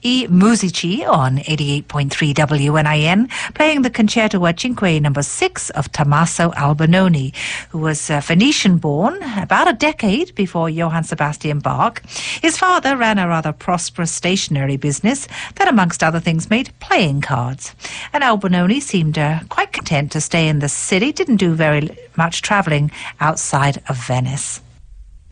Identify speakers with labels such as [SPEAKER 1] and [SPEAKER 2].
[SPEAKER 1] I Musici on 88.3 WNIN, playing the Concerto a Cinque No. 6 of Tommaso Albinoni, who was Venetian-born about a decade before Johann Sebastian Bach. His father ran a rather prosperous stationery business that, amongst other things, made playing cards. And Albinoni seemed quite content to stay in the city, didn't do very much travelling outside of Venice.